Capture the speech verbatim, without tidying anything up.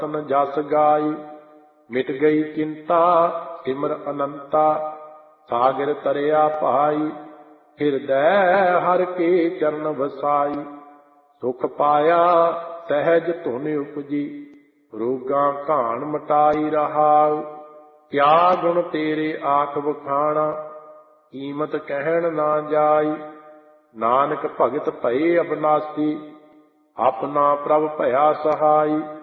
ਤਨ ਜਸ ਗਾਈ। ਮਿਟ ਗਈ ਚਿੰਤਾ ਸਿਮਰ ਅਨੰਤਾ, ਸਾਗਰ ਤਰਿਆ ਭਾਈ। ਹਿਰਦੈ ਹਰਿ ਕੇ ਚਰਨ ਵਸਾਈ, ਸੁਖ ਪਾਇਆ ਸਹਿਜ ਧੁਨ ਉਪਜੀ। ਰੋਗਾਂ ਘਾਣ ਮਟਾਈ ਰਹਾਉ, ਕਿਆ ਗੁਣ ਤੇਰੇ ਆਖ ਵਖਾਣਾ। ਕੀਮਤ ਕਹਿਣ ਨਾ ਜਾਈ, ਨਾਨਕ ਭਗਤ ਭਏ ਅਬਨਾਸੀ। ਆਪਣਾ ਪ੍ਰਭ ਭਇਆ ਸਹਾਈ।